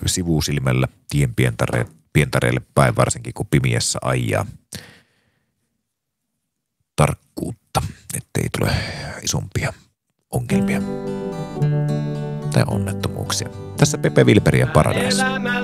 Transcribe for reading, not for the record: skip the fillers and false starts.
sivusilmällä tien pientareelle päin, varsinkin kun pimiässä ajaa. Tarkkuutta, ettei tule isompia ongelmia tai onnettomuuksia. Tässä Pepe Wilberg ja Paradise.